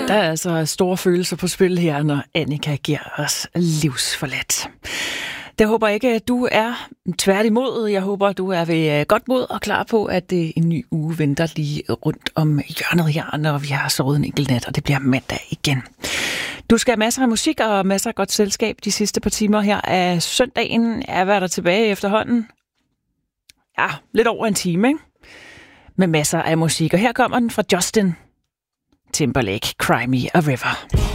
Der er altså store følelser på spil her, når Annika giver os livsforladt. Det håber jeg ikke, at du er tværtimod. Jeg håber, du er ved godt mod og klar på, at en ny uge venter lige rundt om hjørnet her, når vi har sovet en enkelt nat, og det bliver mandag igen. Du skal have masser af musik og masser af godt selskab de sidste par timer her af søndagen. Er der tilbage efterhånden? Ja, lidt over en time, ikke? Med masser af musik. Og her kommer den fra Justin Timberlake, Cry Me a River.